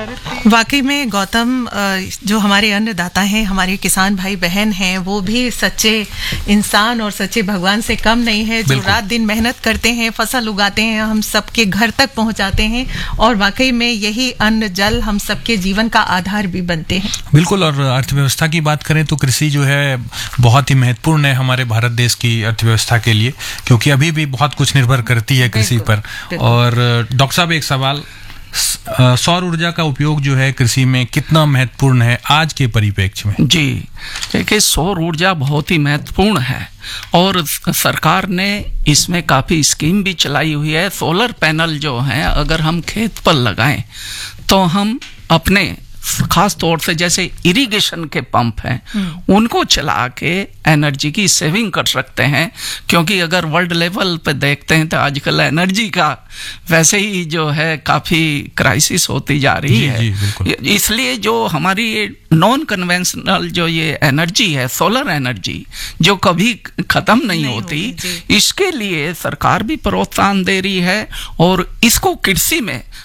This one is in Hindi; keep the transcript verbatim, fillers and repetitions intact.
वाकई में गौतम, जो हमारे अन्नदाता हैं, हमारे किसान भाई बहन हैं, वो भी सच्चे इंसान और सच्चे भगवान से कम नहीं है, जो रात दिन मेहनत करते हैं, फसल उगाते हैं, हम सबके घर तक पहुंचाते हैं, और वाकई में यही अन्न जल हम सबके जीवन का आधार भी बनते हैं। बिल्कुल। और अर्थव्यवस्था की बात करें तो कृषि जो है बहुत ही महत्वपूर्ण है हमारे भारत देश की अर्थव्यवस्था के लिए, क्योंकि अभी भी बहुत कुछ निर्भर करती है कृषि पर। और डॉक्टर साहब, एक सवाल, सौर ऊर्जा का उपयोग जो है कृषि में कितना महत्वपूर्ण है आज के परिप्रेक्ष्य में? जी देखिए, सौर ऊर्जा बहुत ही महत्वपूर्ण है और सरकार ने इसमें काफ़ी स्कीम भी चलाई हुई है। सोलर पैनल जो हैं अगर हम खेत पर लगाएं तो हम अपने खास तौर से जैसे इरिगेशन के पंप हैं उनको चला के एनर्जी की सेविंग कर सकते हैं, क्योंकि अगर वर्ल्ड लेवल पे देखते हैं तो आजकल एनर्जी का वैसे ही जो है काफ़ी क्राइसिस होती जा रही जी, है जी, इसलिए जो हमारी नॉन कन्वेंशनल जो ये एनर्जी है, सोलर एनर्जी, जो कभी ख़त्म नहीं, नहीं होती, होती इसके लिए सरकार भी प्रोत्साहन दे रही है और इसको कृषि में